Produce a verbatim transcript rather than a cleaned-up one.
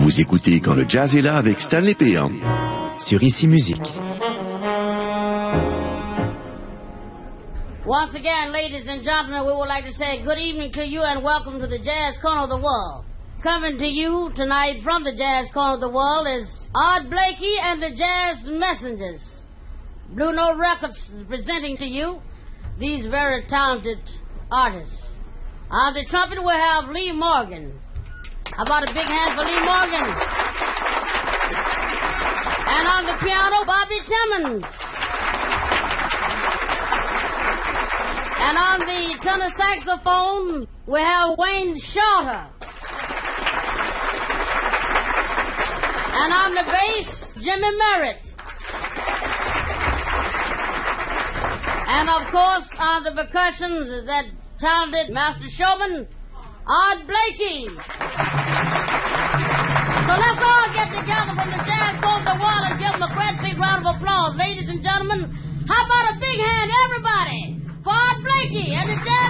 Vous écoutez Quand le jazz est là avec Stanley Péan. Sur Ici Musique. Once again, ladies and gentlemen, we would like to say good evening to you and welcome to the Jazz Corner of the World. Coming to you tonight from the Jazz Corner of the World is Art Blakey and the Jazz Messengers. Blue Note Records is presenting to you these very talented artists. On the trumpet we have Lee Morgan. How about a big hand for Lee Morgan? And on the piano, Bobby Timmons. And on the tenor saxophone, we have Wayne Shorter. And on the bass, Jimmy Merritt. And of course, on the percussions is that talented master showman, Art Blakey. So let's all get together from the Jazz Corner of the World and give them a great big round of applause. Ladies and gentlemen, how about a big hand, everybody, for Art Blakey and the Jazz